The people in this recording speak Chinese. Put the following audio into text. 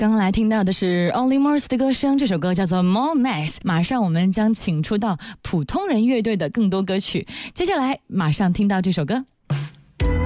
刚刚来听到的是 Olly Murs 的歌声，这首歌叫做 More Mess。马上我们将请出到普通人乐队的更多歌曲，接下来马上听到这首歌。